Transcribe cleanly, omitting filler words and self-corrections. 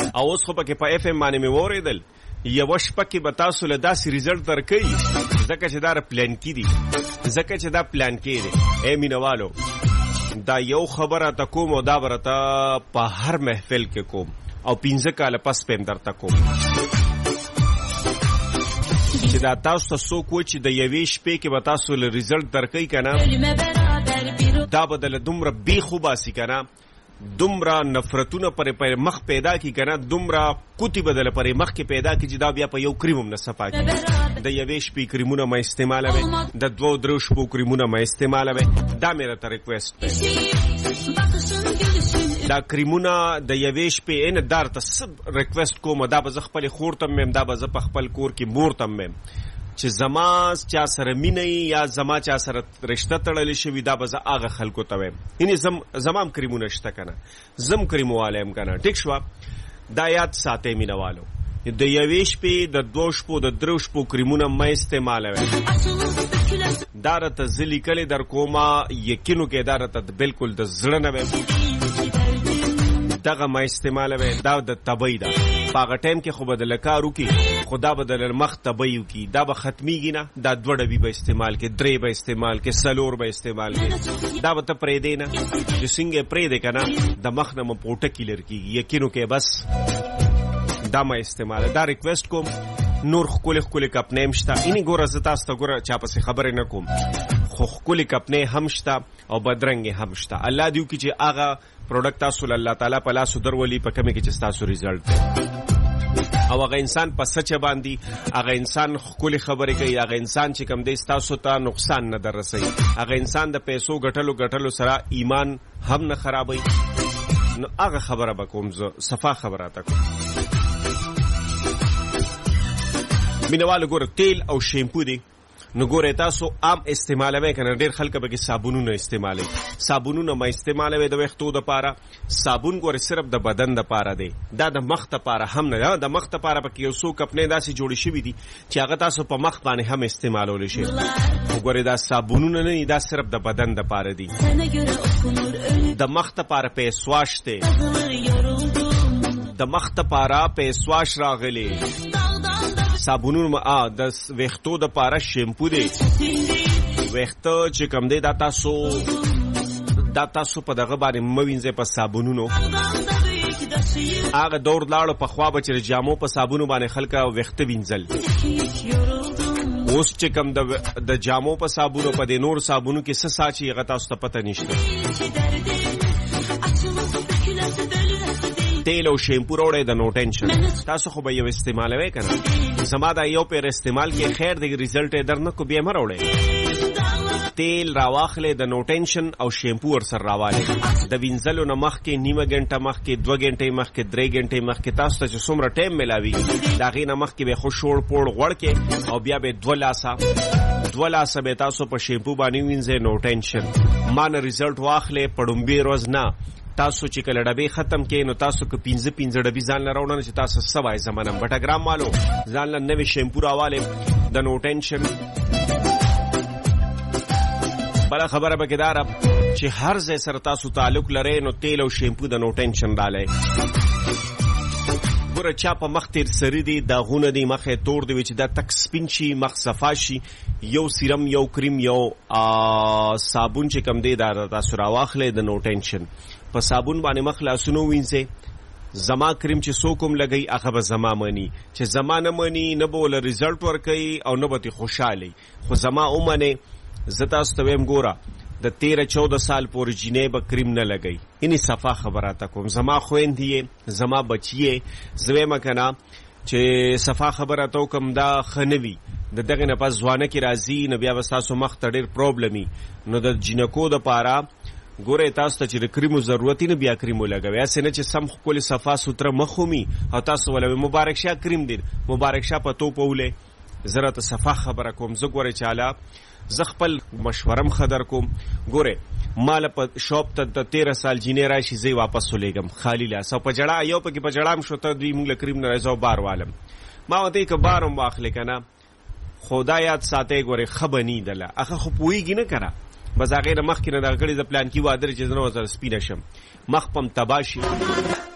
او اوس خو پکې په اف ام باندې مې واورېدل یوه شپه کې به تاسو له داسې ریزلټ درکوي ځکه چې دا پلان کې دي ځکه چې دا پلان کې دی. ای مینوالو دا یو خبره ته کوم او دا به راته په هر محفل کې کوم او 15 کاله پس به هم درته کوم چې دا تاسو ته څوک و چې د یوې شپې کې به تاسو له ریزلټ درکوي که نه دا به دله دومره بیخ وباسي که نه دومره نفرتونه پرې مخ پیدا کی کنه دومره کوتی بدله پرې مخ کې پیدا کی چې دا بیا په یو کریم هم نه صفا کی د یوې شپې کریمونه ما استعمالوي د 2-3 شپو کریمونه ما استعمالوي دا مې راته ریکویسټ دا کریمونه د یوې شپې ان درته سب ریکویسټ کوم دا به زه خپل خور ته مم دا به زه په خپل کور کې مور ته مم چې زما چا سره مینه یا زما چا سره رشته تړلې شوي دا به زه هغه خلکو ته وایم یعنې زما هم کریمونه شته که نه زم کریموالی یم که نه ټیک شوه دا یاد ساتئ مینهوالو د یوې شپې د 2 شپو د 3 شپو کریمونه مه استعمالوئ دا راته زه لیکلی در کومه یقینو کې دا راته بلکل د زړه نه وایم دغه ما استعمالوي دا د تبۍ ده په هغه ټایم کې خو به د لکار وکړي خو دا به د مخ تبۍ وکړي دا به ختمیږي نه دا 2 ډبې به استعمال کې 3 به استعمال کې 4 به استعمال کې دا به ته پرېږدې نه چې څنګه پرېږدې که نه د مخ نه مو پوټکي لر کېږي یقینو کې بس دا ما استعمال دا ریکویسټ کوم نور ښکلې ښکلې کپنې هم شته اینې ګوره زه تاسو ته ګوره چا پسې خبرې نه کوم خو ښکلې کپنې هم شته او بدرنګې هم شته الله دې وکړي چې هغه پروډکټ تاسو له الله تعالی په لاسو درولي په کمې کې چې ستاسو ریزلټ او هغه انسان په سچه باندې هغه انسان ښکلې خبرې کوي هغه انسان چې کوم دی ستاسو ته نقصان نه در رسوي هغه انسان د پیسو ګټلو سره ایمان هم نه خرابوي نو هغه خبره به کوم زه صفا خبره ته کوم مینوالو ګوره تیل او شیمپو دی نو ګوره تاسو عام استعمالوي کنه ډېر خلک به کې صابونونه استعمالوي صابونونه ما استعمالوي د ویښتو دپاره صابون ګوره صرف د بدن دپاره دی دا د مخ دپاره هم نه د مخ دپاره پکې یو څو کپنې داسې جوړې شوي دي چې هغه تاسو په مخ باندې هم استعمالولی شي خو ګوره دا صابونونه نه دي دا صرف د بدن دپاره دي د مخ دپاره فیس واش دی د مخ دپاره فیس واش راغلی صابونونه د ویښتو د پاره شیمپو دی ویښته چې کوم دی دا تاسو په دغه باندې مه وینځئ په صابونونو هغه دور لاړو پخوا به چې د جامو په صابونو باندې خلکه ویښته وینځل اوس چې کوم د جامو په صابونو په دې نور صابونو کې څه ساچي هغه تاسو ته پته نشته تیل او شیمپو راوړئ د نو ټینشن تاسو خو به یو استعمالوئ که نه زما دا یو پیر استعمال کې خیر د ریزلټ یې در نه کو بیا مه راوړئ تیل راواخلئ د نو ټینشن او شیمپو ورسره راوالئ د وینځلو نه مخکې نیمه ګنټه مخکې 2 ګنټې مخکې 3 ګنټې مخکې تاسو ته چې څومره ټایم میلاویږي د هغې نه مخکې به خو شوړ پوړ غوړ کې او بیا به 2 لاسه به تاسو په شیمپو باندې وینځئ نو ټینشن ما نه ریزلټ واخلئ په ډومبې ورځ نه تاسو چې کله ډبې ختم کې نو تاسو که 15 ډبې ځان له راوړنه چې تاسو څه وایي زمانم بټګرام مالو ځان له نوې شیمپو راوالې د نو ټینشن بله خبره به کې دا ده چې هر ځای سره تاسو تعلق لرئ نو تیل او شیمپو د نو ټینشن ډالئ ګوره چا په مخ تیر سری دی داغونه دی مخ یې تور دی چې دا تک سپین شي مخ صفا شي یو سیرم یو کریم یو صابون چې کم دی دا تاسو راواخلئ د نو ټینشن په صابون باندې مخ لاسونه وینځئ زما کریم چې څوک هم لګوي هغه به زما مني چې زما نه مني نه به له ریزلټ ورکوي او نه به ترې خوشحالئ خو زما ومنئ زه تاسو ته ویم ګوره د 13-14 سال پورې جینۍ به کریم نه لګوي یعنې صفا خبره ته کوم زما خویندې یې زما بچي یې زه ویمه که نه چې صفا خبره ته وکړم دا ښه نه وي د دغې نه پس ځوانه کې راځي نو بیا به ستاسو مخ ته ډېر پروبلم وي نو د جینکو دپاره ګوره تاسو ته چې د کریمو ضرورت نه بیا کریم ولګوئ هسې نه چې سم ښکلې صفا سوتره مخ ومي او تاسو ولوئ مبارک شاه کریم دی مبارک شاه په توپ وولئ زه راته صفا خبره کوم زه ګورئ چاله زه خپل مشورم ښه در کوم ګورئ ما له په شاپ ته د 13 سال جینۍ راشي زه یې واپس ولېږم خالي لاس او په جړه یو پکې په جړه هم شو ته دوی موږ له کریم نه راځه او بار والم ما ورته که بار هم واخلې که نه خدا یاد ساتئ ګورئ ښه به نی دله هغه خو پوهېږي نه که نه بس هغې نه مخکې نه دغه کړي د پلان کې واده چې زه نه ورسره سپینه شم مخ پم تباه شي